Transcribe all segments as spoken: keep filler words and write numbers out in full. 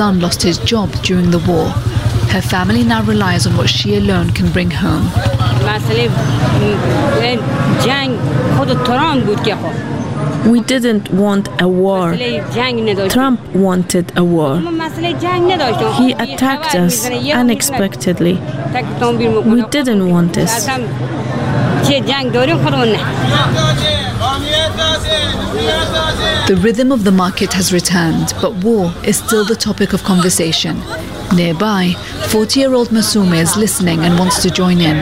son lost his job during the war. Her family now relies on what she alone can bring home. We didn't want a war. Trump wanted a war. He attacked us unexpectedly. We didn't want this. The rhythm of the market has returned, but war is still the topic of conversation. Nearby, forty-year-old Masume is listening and wants to join in.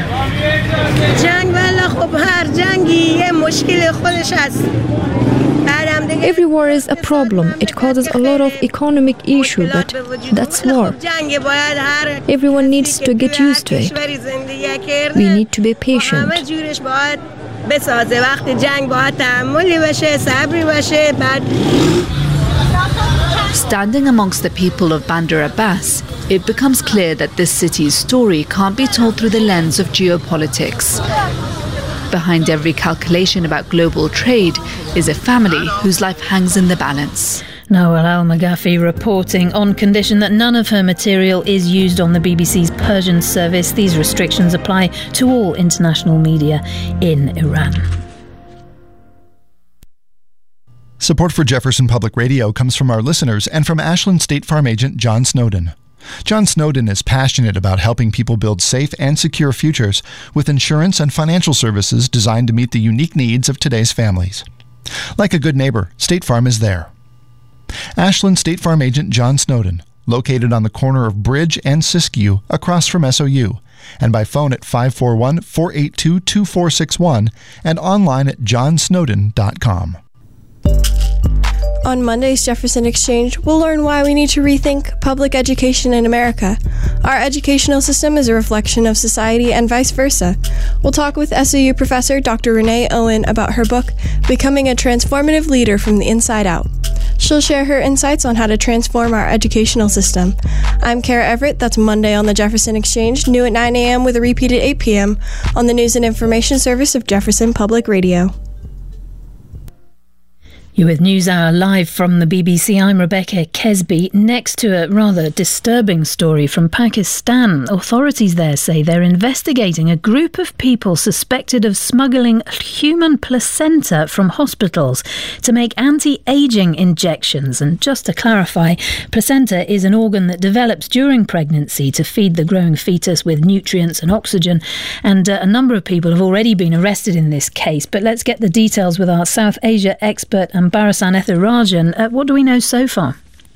Every war is a problem. It causes a lot of economic issue, but that's war. Everyone needs to get used to it. We need to be patient. Standing amongst the people of Bandar Abbas, it becomes clear that this city's story can't be told through the lens of geopolitics. Behind every calculation about global trade is a family whose life hangs in the balance. Nawal Al-Maghafi reporting on condition that none of her material is used on the B B C's Persian service. These restrictions apply to all international media in Iran. Support for Jefferson Public Radio comes from our listeners and from Ashland State Farm agent John Snowden. John Snowden is passionate about helping people build safe and secure futures with insurance and financial services designed to meet the unique needs of today's families. Like a good neighbor, State Farm is there. Ashland State Farm agent John Snowden, located on the corner of Bridge and Siskiyou across from S O U, and by phone at five four one, four eight two, two four six one and online at john snowden dot com. On Monday's Jefferson Exchange, we'll learn why we need to rethink public education in America. Our educational system is a reflection of society and vice versa. We'll talk with S O U professor Doctor Renee Owen about her book, Becoming a Transformative Leader from the Inside Out. She'll share her insights on how to transform our educational system. I'm Kara Everett. That's Monday on the Jefferson Exchange, new at nine a.m. with a repeat at eight p.m. on the News and Information Service of Jefferson Public Radio. You're with NewsHour live from the B B C. I'm Rebecca Kesby. Next to a rather disturbing story from Pakistan, authorities there say they're investigating a group of people suspected of smuggling human placenta from hospitals to make anti-aging injections. And just to clarify, placenta is an organ that develops during pregnancy to feed the growing fetus with nutrients and oxygen. And uh, a number of people have already been arrested in this case. But let's get the details with our South Asia expert and Barasan Ethirajan. Uh, what do we know so far?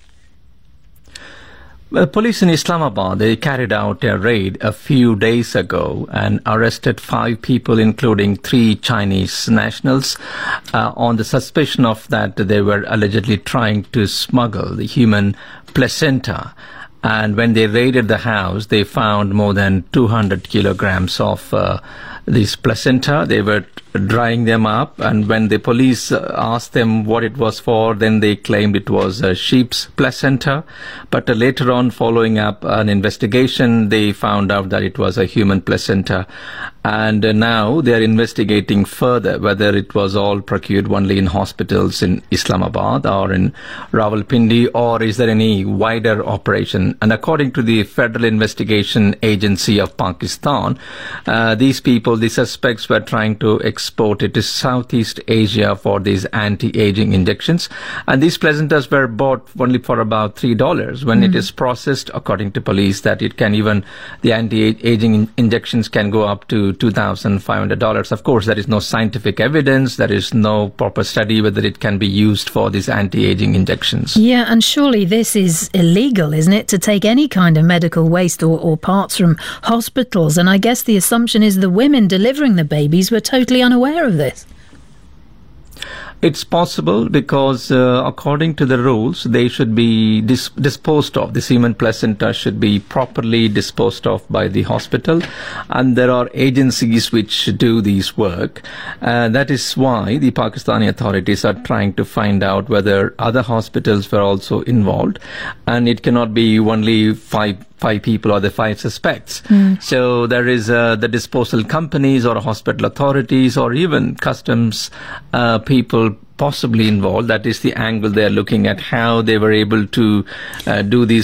Well, police in Islamabad, they carried out a raid a few days ago and arrested five people, including three Chinese nationals, uh, on the suspicion of that they were allegedly trying to smuggle the human placenta. And when they raided the house, they found more than two hundred kilograms of uh, this placenta. They were drying them up, and when the police uh, asked them what it was for, then they claimed it was a sheep's placenta. But uh, later on, following up an investigation, they found out that it was a human placenta. And uh, now they are investigating further whether it was all procured only in hospitals in Islamabad or in Rawalpindi, or is there any wider operation. And according to the Federal Investigation Agency of Pakistan, uh, these people, the suspects, were trying to export it to Southeast Asia for these anti-aging injections. And these placentas were bought only for about three dollars. When mm. it is processed, according to police, that it can even, the anti-aging in- injections can go up to two thousand five hundred dollars. Of course, there is no scientific evidence. There is no proper study whether it can be used for these anti-aging injections. Yeah, and surely this is illegal, isn't it, to take any kind of medical waste or, or parts from hospitals? And I guess the assumption is the women delivering the babies were totally unaware of this. It's possible because uh, according to the rules, they should be dis- disposed of. The human placenta should be properly disposed of by the hospital. And there are agencies which do this work. Uh, that is why the Pakistani authorities are trying to find out whether other hospitals were also involved. And it cannot be only five five people or the five suspects. Mm. So there is uh, the disposal companies or hospital authorities or even customs uh, people possibly involved. That is the angle they're looking at, how they were able to uh, do these